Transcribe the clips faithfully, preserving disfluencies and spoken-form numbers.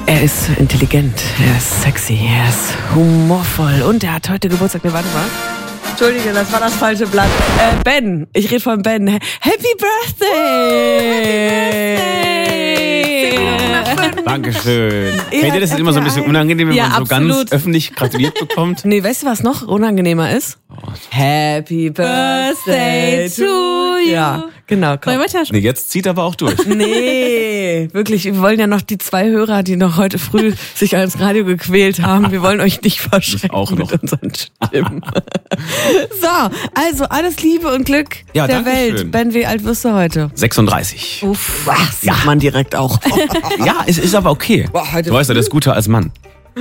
Er ist intelligent, er ist sexy, er ist humorvoll und er hat heute Geburtstag. Ne, warte mal. Entschuldige, das war das falsche Blatt. Äh, Ben, ich rede von Ben. Happy Birthday! Dankeschön. Kennt ihr das? Ist immer so ein bisschen unangenehm, wenn ja, man so absolut. ganz öffentlich gratuliert bekommt? Nee, weißt du, was noch unangenehmer ist? Oh. Happy Birthday to you. Ja, genau. Komm. Nee, jetzt zieht aber auch durch. Nee, wirklich. Wir wollen ja noch die zwei Hörer, die noch heute früh sich ans Radio gequält haben. Wir wollen euch nicht verschrecken auch noch. mit unseren Stimmen. So, also alles Liebe und Glück ja, der Welt. Schön. Ben, wie alt wirst du heute? sechsunddreißig. Uff, was sieht ja. man direkt auch. Ja, es ist aber okay. Boah, du weißt ja, das ist guter als Mann.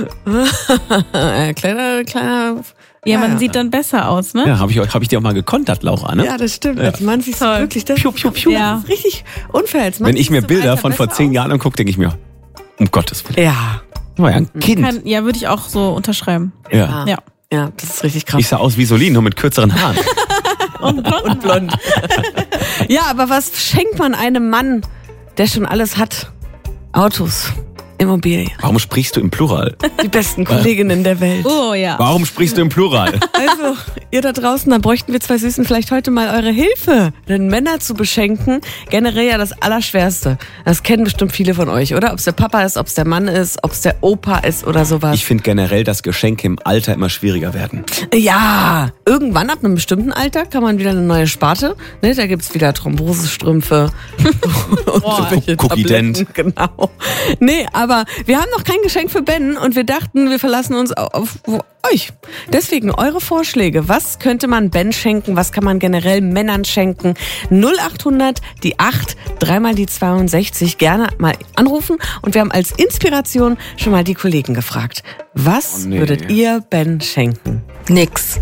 kleiner, kleiner... Ja, man ja. sieht dann besser aus, ne? Ja, habe ich, hab ich dir auch mal gekontert, Laura, ne? Ja, das stimmt. Ja. Als Mann siehst du wirklich das. Piu, piu, piu. Ja. Das ist richtig unfair. Als Mann Wenn ich mir Bilder Alter von vor zehn aus. Jahren angucke, denke ich mir, um Gottes Willen. Ja. War ja ein Kind. Kann, ja, würde ich auch so unterschreiben. Ja. Ja. Ja, das ist richtig krass. Ich sah aus wie Solin, nur mit kürzeren Haaren. Und blond. Und blond. Ja, aber was schenkt man einem Mann, der schon alles hat? Autos, Immobilien. Warum sprichst du im Plural? Die besten Kolleginnen der Welt. Oh ja. Warum sprichst du im Plural? Also, ihr da draußen, da bräuchten wir zwei Süßen vielleicht heute mal eure Hilfe. Denn Männer zu beschenken, generell ja das Allerschwerste. Das kennen bestimmt viele von euch, oder? Ob es der Papa ist, ob es der Mann ist, ob es der Opa ist oder sowas. Ich finde generell, dass Geschenke im Alter immer schwieriger werden. Ja, irgendwann ab einem bestimmten Alter kann man wieder eine neue Sparte. Ne, da gibt's wieder Thrombosestrümpfe und Oh, welche Cookie Tabletten, genau. Nee, aber wir haben noch kein Geschenk für Ben und wir dachten, wir verlassen uns auf, auf euch. Deswegen eure Vorschläge. Was könnte man Ben schenken? Was kann man generell Männern schenken? null acht hundert, die acht, dreimal die zweiundsechzig. Gerne mal anrufen. Und wir haben als Inspiration schon mal die Kollegen gefragt. Was Oh nee. würdet ihr Ben schenken? Nix.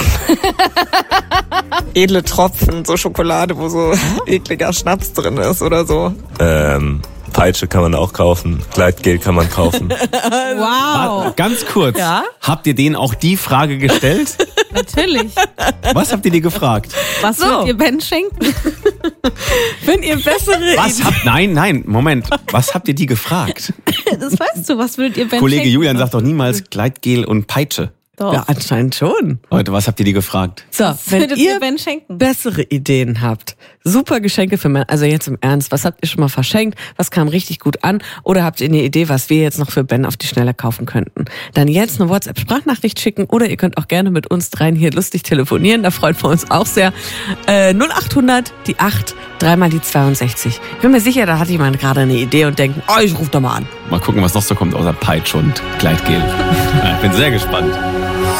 Edle Tropfen, so Schokolade, wo so ekliger Schnaps drin ist oder so. Ähm, Peitsche kann man auch kaufen, Gleitgel kann man kaufen. Wow. Ganz kurz. Ja? Habt ihr denen auch die Frage gestellt? Natürlich. Was habt ihr die gefragt? Was So. würdet ihr Ben schenken? Wenn ihr bessere Was habt, nein, nein, Moment. Was habt ihr die gefragt? Das weißt du. Was würdet ihr Ben Kollege schenken? Julian sagt doch niemals Gleitgel und Peitsche. Doch. Ja, anscheinend schon. Leute, was habt ihr die gefragt? So, Was wenn würdet ihr ihr Ben schenken? bessere Ideen habt, super Geschenke für Männer, also jetzt im Ernst, was habt ihr schon mal verschenkt, was kam richtig gut an oder habt ihr eine Idee, was wir jetzt noch für Ben auf die Schnelle kaufen könnten? Dann jetzt eine WhatsApp-Sprachnachricht schicken oder ihr könnt auch gerne mit uns dreien hier lustig telefonieren, da freuen wir uns auch sehr. Äh, null acht hundert, die acht, dreimal die zweiundsechzig. Ich bin mir sicher, da hat jemand gerade eine Idee und denkt, oh, ich ruf da mal an. Mal gucken, was noch so kommt außer Peitsche und Gleitgel. Ja, ich bin sehr gespannt.